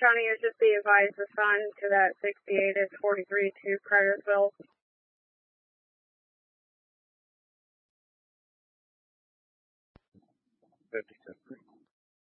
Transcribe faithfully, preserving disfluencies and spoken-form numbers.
County, is just be advised the sun to that sixty-eight is forty-three to Cartersville. fifty-seven.